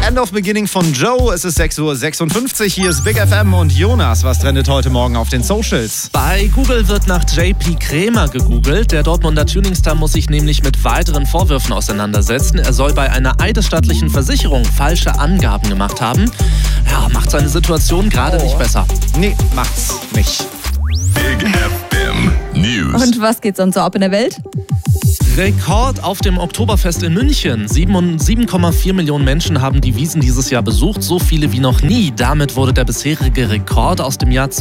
End of Beginning von Joe. Es ist 6:56 Uhr. Hier ist Big FM und Jonas. Was trendet heute Morgen auf den Socials? Bei Google wird nach JP Krämer gegoogelt. Der Dortmunder Tuningstar muss sich nämlich mit weiteren Vorwürfen auseinandersetzen. Er soll bei einer eidesstattlichen Versicherung falsche Angaben gemacht haben. Ja, macht seine Situation gerade nicht besser. Nee, macht's nicht. Big FM News. Und was geht sonst so ab in der Welt? Rekord auf dem Oktoberfest in München. 7,4 Millionen Menschen haben die Wiesn dieses Jahr besucht, so viele wie noch nie. Damit wurde der bisherige Rekord aus dem Jahr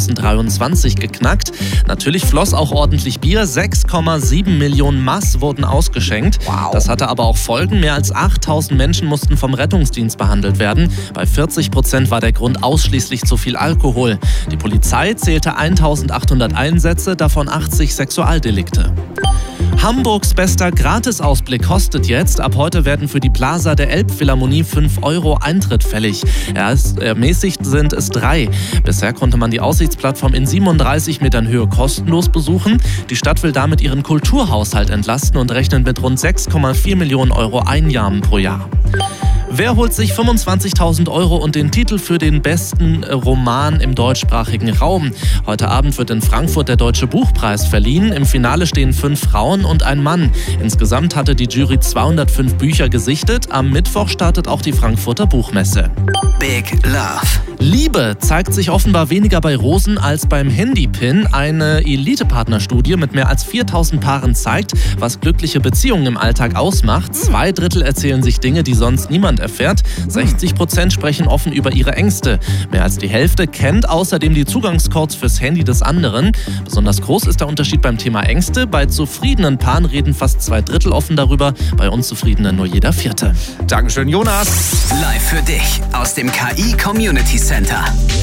2023 geknackt. Natürlich floss auch ordentlich Bier. 6,7 Millionen Maß wurden ausgeschenkt. Wow. Das hatte aber auch Folgen. Mehr als 8.000 Menschen mussten vom Rettungsdienst behandelt werden. Bei 40% war der Grund ausschließlich zu viel Alkohol. Die Polizei zählte 1.800 Einsätze, davon 80 Sexualdelikte. Hamburgs bester Gratisausblick kostet jetzt. Ab heute werden für die Plaza der Elbphilharmonie 5 € Eintritt fällig. Ermäßigt sind es 3. Bisher konnte man die Aussichtsplattform in 37 Metern Höhe kostenlos besuchen. Die Stadt will damit ihren Kulturhaushalt entlasten und rechnet mit rund 6,4 Millionen € Einnahmen pro Jahr. Wer holt sich 25.000 € und den Titel für den besten Roman im deutschsprachigen Raum? Heute Abend wird in Frankfurt der Deutsche Buchpreis verliehen. Im Finale stehen 5 Frauen und ein Mann. Insgesamt hatte die Jury 205 Bücher gesichtet. Am Mittwoch startet auch die Frankfurter Buchmesse. Big Love. Liebe zeigt sich offenbar weniger bei Rosen als beim Handypin. Eine Elite-Partnerstudie mit mehr als 4.000 Paaren zeigt, was glückliche Beziehungen im Alltag ausmacht. 2/3 erzählen sich Dinge, die sonst niemand erfährt. 60% sprechen offen über ihre Ängste. Mehr als die Hälfte kennt außerdem die Zugangscodes fürs Handy des anderen. Besonders groß ist der Unterschied beim Thema Ängste. Bei zufriedenen Paaren reden fast 2/3 offen darüber, bei unzufriedenen nur jeder 4. Dankeschön, Jonas. Live für dich aus dem KI Community Center.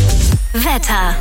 Wetter.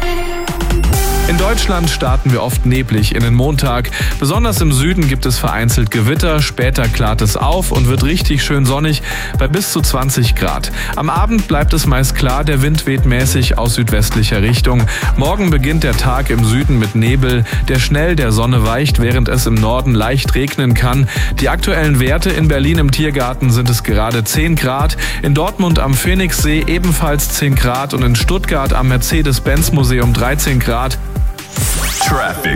In Deutschland starten wir oft neblig in den Montag. Besonders im Süden gibt es vereinzelt Gewitter, später klart es auf und wird richtig schön sonnig bei bis zu 20 Grad. Am Abend bleibt es meist klar, der Wind weht mäßig aus südwestlicher Richtung. Morgen beginnt der Tag im Süden mit Nebel, der schnell der Sonne weicht, während es im Norden leicht regnen kann. Die aktuellen Werte in Berlin im Tiergarten sind es gerade 10 Grad, in Dortmund am Phoenixsee ebenfalls 10 Grad und in Stuttgart am Mercedes-Benz-Museum 13 Grad. Traffic.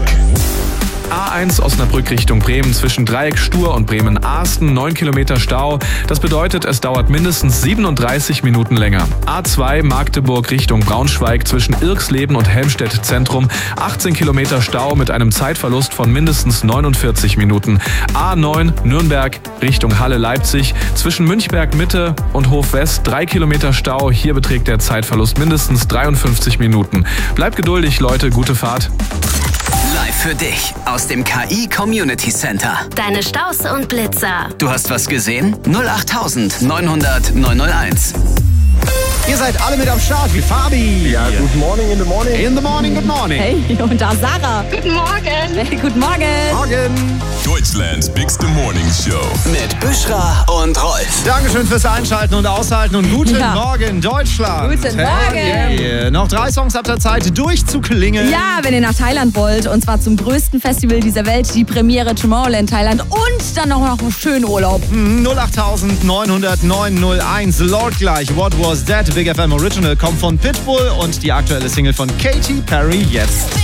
A1 Osnabrück Richtung Bremen zwischen Dreieck Stur und Bremen-Ahsten, 9 Kilometer Stau. Das bedeutet, es dauert mindestens 37 Minuten länger. A2 Magdeburg Richtung Braunschweig zwischen Irxleben und Helmstedt Zentrum, 18 Kilometer Stau mit einem Zeitverlust von mindestens 49 Minuten. A9 Nürnberg Richtung Halle-Leipzig zwischen Münchberg Mitte und Hof West, 3 Kilometer Stau. Hier beträgt der Zeitverlust mindestens 53 Minuten. Bleibt geduldig, Leute, gute Fahrt. Live für dich aus dem KI Community Center. Deine Staus und Blitzer. Du hast was gesehen? 08000 900 901. Ihr seid alle mit am Start, wie Fabi. Ja, good morning in the morning. In the morning, good morning. Hey, und da Sarah. Guten Morgen. Hey, guten Morgen. Morgen. Deutschlands Bigste Morning Show. Mit Büschra und Rolf. Dankeschön fürs Einschalten und Aushalten und guten Morgen, Deutschland. Guten Morgen. Hey, noch 3 Songs habt ihr Zeit, durchzuklingen. Ja, wenn ihr nach Thailand wollt, und zwar zum größten Festival dieser Welt, die Premiere Tomorrowland Thailand und dann noch einen schönen Urlaub. 08000 900 901. Lord gleich. What Was That? Big FM Original kommt von Pitbull und die aktuelle Single von Katy Perry jetzt.